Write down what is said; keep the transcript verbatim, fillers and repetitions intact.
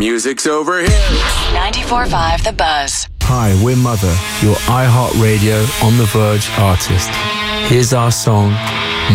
Music's over here. ninety-four point five The Buzz. Hi, we're Mother, your iHeartRadio On The Verge artist. Here's our song,